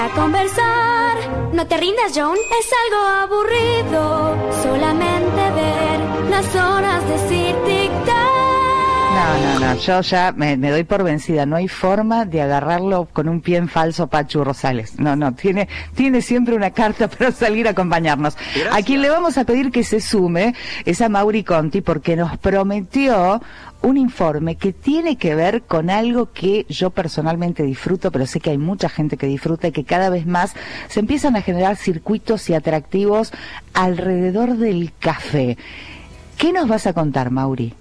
A conversar, no te rindas, John, es algo aburrido. Solamente ver las horas decir tic-tac. No, yo ya me doy por vencida. No hay forma de agarrarlo con un pie en falso, Pachu Rosales. No, tiene siempre una carta para salir a acompañarnos. Gracias. A quien le vamos a pedir que se sume es a Mauri Conti, porque nos prometió un informe que tiene que ver con algo que yo personalmente disfruto, pero sé que hay mucha gente que disfruta y que cada vez más se empiezan a generar circuitos y atractivos alrededor del café. ¿Qué nos vas a contar, Mauri?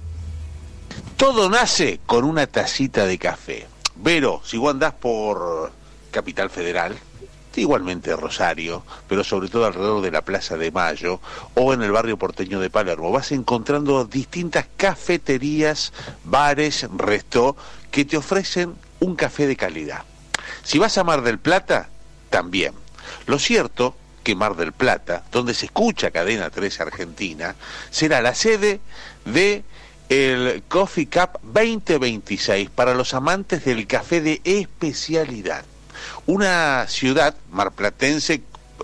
Todo nace con una tacita de café. Vero, si vos andás por Capital Federal, igualmente Rosario, pero sobre todo alrededor de la Plaza de Mayo o en el barrio porteño de Palermo, vas encontrando distintas cafeterías, bares, resto, que te ofrecen un café de calidad. Si vas a Mar del Plata, también. Lo cierto que Mar del Plata, donde se escucha Cadena 3 Argentina, será la sede de el Coffee Cup 2026 para los amantes del café de especialidad. Una ciudad marplatense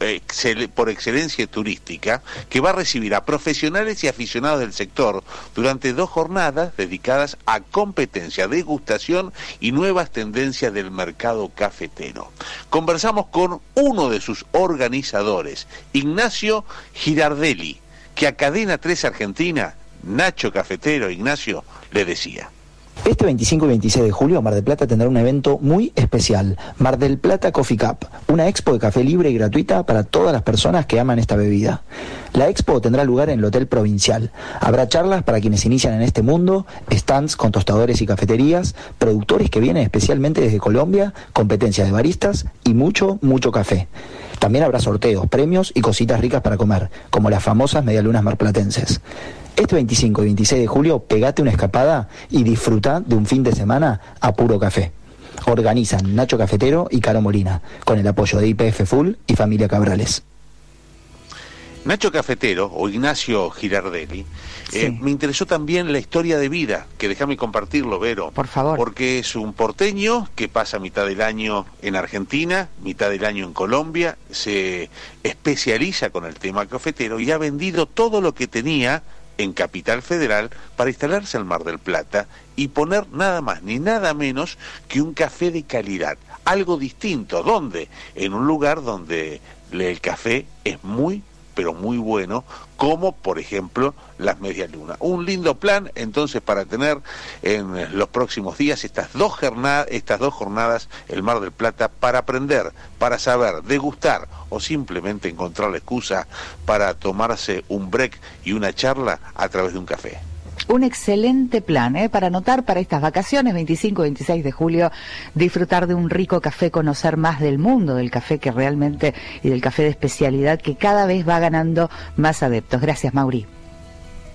por excelencia turística que va a recibir a profesionales y aficionados del sector durante 2 jornadas dedicadas a competencia, degustación y nuevas tendencias del mercado cafetero. Conversamos con uno de sus organizadores, Ignacio Girardelli, que a Cadena 3 Argentina, Nacho Cafetero, Ignacio, le decía: este 25 y 26 de julio Mar del Plata tendrá un evento muy especial, Mar del Plata Coffee Cup, una expo de café libre y gratuita para todas las personas que aman esta bebida. La expo tendrá lugar en el Hotel Provincial. Habrá charlas para quienes inician en este mundo, stands con tostadores y cafeterías, productores que vienen especialmente desde Colombia, competencias de baristas y mucho café. También habrá sorteos, premios y cositas ricas para comer, como las famosas medialunas marplatenses. Este 25 y 26 de julio, pegate una escapada y disfruta de un fin de semana a puro café. Organizan Nacho Cafetero y Caro Molina, con el apoyo de YPF Full y Familia Cabrales. Nacho Cafetero, o Ignacio Girardelli, sí. Me interesó también la historia de vida, que déjame compartirlo, Vero. Por favor. Porque es un porteño que pasa mitad del año en Argentina, mitad del año en Colombia, se especializa con el tema cafetero y ha vendido todo lo que tenía en Capital Federal para instalarse al Mar del Plata y poner nada más ni nada menos que un café de calidad, algo distinto. ¿Dónde? En un lugar donde el café es muy, pero muy bueno, como por ejemplo las medialunas. Un lindo plan entonces para tener en los próximos días estas dos jornadas el Mar del Plata, para aprender, para saber, degustar o simplemente encontrar la excusa para tomarse un break y una charla a través de un café. Un excelente plan, para anotar para estas vacaciones, 25 y 26 de julio, disfrutar de un rico café, conocer más del mundo del café que realmente, y del café de especialidad que cada vez va ganando más adeptos. Gracias, Mauri.